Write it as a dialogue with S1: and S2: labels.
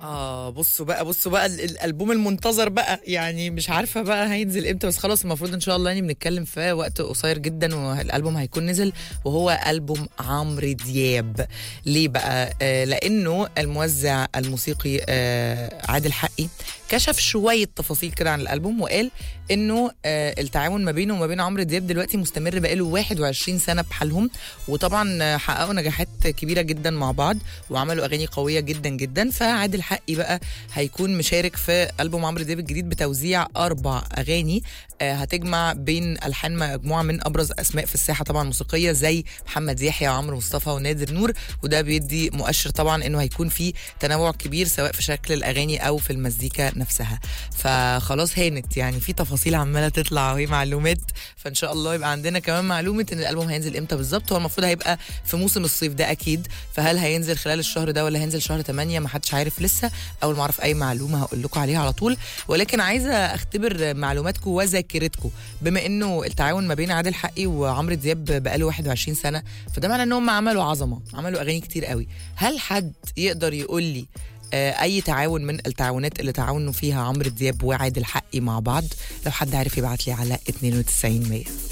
S1: بصوا بقى الالبوم المنتظر بقى، يعني مش عارفه بقى هينزل امتى، بس خلاص المفروض ان شاء الله يعني بنتكلم في وقت قصير جدا والالبوم هيكون نزل، وهو البوم عمرو دياب. ليه بقى؟ لانه الموزع الموسيقي عادل حقي كشف شويه تفاصيل كده عن الالبوم، وقال انه التعاون ما بينه وما بين عمرو دياب دلوقتي مستمر بقاله 21 سنه بحالهم، وطبعا حققوا نجاحات كبيره جدا مع بعض وعملوا اغاني قويه جدا جدا. فعادل حقي بقى هيكون مشارك في ألبوم عمرو دياب الجديد بتوزيع 4 أغاني هتجمع بين ألحان مجموعة من أبرز أسماء في الساحة طبعا موسيقية زي محمد يحيى وعمرو مصطفى ونادر نور، وده بيدي مؤشر طبعا إنه هيكون في تنوع كبير سواء في شكل الأغاني أو في المزيكا نفسها. فخلاص هانت يعني في تفاصيل عمالة تطلع وهي معلومات، فإن شاء الله يبقى عندنا كمان معلومة إن الألبوم هينزل إمتى بالظبط. هو المفروض هيبقى في موسم الصيف ده أكيد، فهل هينزل خلال الشهر ده ولا هينزل شهر 8؟ ما حدش عارف لسه، اول ما اعرف اي معلومه هقول لكم عليها على طول. ولكن عايزه اختبر معلوماتكم وذاكرتكم، بما انه التعاون ما بين عادل حقي وعمرو دياب بقاله 21 سنه، فده معناه انهم عملوا عظمه، عملوا اغاني كتير قوي. هل حد يقدر يقول لي اي تعاون من التعاونات اللي تعاونوا فيها عمرو دياب وعادل حقي مع بعض؟ لو حد عارف يبعت لي على 92 100.